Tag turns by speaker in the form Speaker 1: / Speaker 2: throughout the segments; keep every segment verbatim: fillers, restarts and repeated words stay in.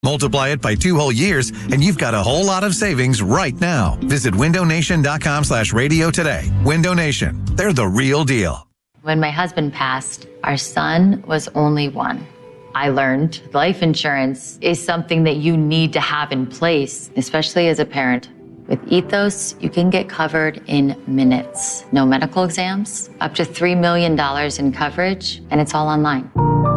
Speaker 1: Multiply it by two whole years, and you've got a whole lot of savings right now. Visit window nation dot com slash radio today. Window Nation. They're the real deal.
Speaker 2: When my husband passed, our son was only one. I learned life insurance is something that you need to have in place, especially as a parent. With Ethos, you can get covered in minutes. No medical exams, up to three million dollars in coverage, and it's all online.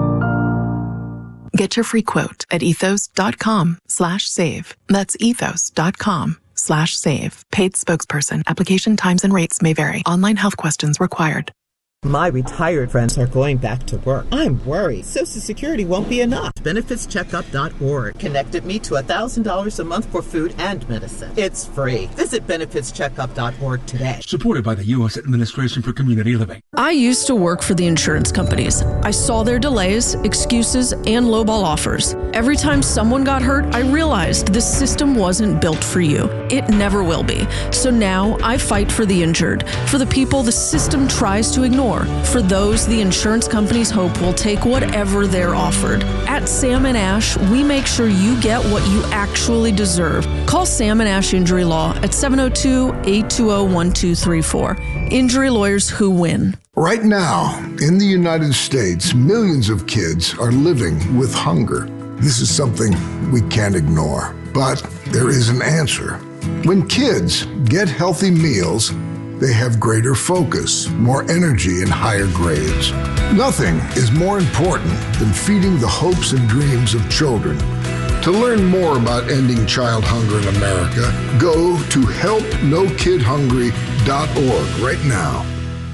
Speaker 3: Get your free quote at ethos.com slash save. That's ethos.com slash save. Paid spokesperson. Application times and rates may vary. Online health questions required.
Speaker 4: My retired friends are going back to work. I'm worried Social Security won't be enough. benefits checkup dot org connected me to one thousand dollars a month for food and medicine. It's free. Visit benefits checkup dot org today.
Speaker 5: Supported by the U S Administration for Community Living.
Speaker 6: I used to work for the insurance companies. I saw their delays, excuses, and lowball offers. Every time someone got hurt, I realized this system wasn't built for you. It never will be. So now I fight for the injured, for the people the system tries to ignore, for those the insurance companies hope will take whatever they're offered. At Sam and Ash, we make sure you get what you actually deserve. Call Sam and Ash Injury Law at seven oh two, eight two oh, one two three four. Injury lawyers who win.
Speaker 7: Right now, in the United States, millions of kids are living with hunger. This is something we can't ignore, but there is an answer. When kids get healthy meals, they have greater focus, more energy, and higher grades. Nothing is more important than feeding the hopes and dreams of children. To learn more about ending child hunger in America, go to help no kid hungry dot org right now.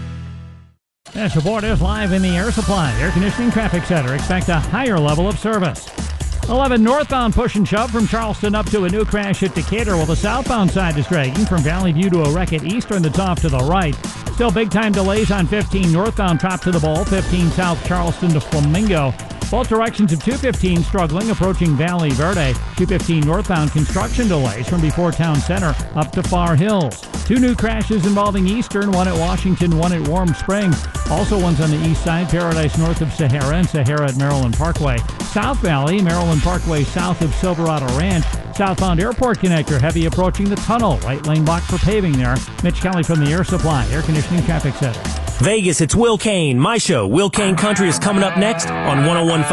Speaker 8: And support is live in the Air Supply Air Conditioning Traffic Center. Expect a higher level of service. eleven northbound push and shove from Charleston up to a new crash at Decatur, while the southbound side is dragging from Valley View to a wreck at Eastern that's off to the right. Still big-time delays on fifteen northbound Trop to the Bowl, fifteen south Charleston to Flamingo. Both directions of two fifteen struggling, approaching Valley Verde. two fifteen northbound construction delays from before Town Center up to Far Hills. Two new crashes involving Eastern, one at Washington, one at Warm Springs. Also ones on the east side, Paradise north of Sahara and Sahara at Maryland Parkway. South Valley, Maryland Parkway south of Silverado Ranch. Southbound Airport Connector, heavy approaching the tunnel. Right lane block for paving there. Mitch Kelly from the Air Supply Air Conditioning Traffic Center.
Speaker 9: Vegas, it's Will Kane. My show, Will Kane Country, is coming up next on one oh one point five.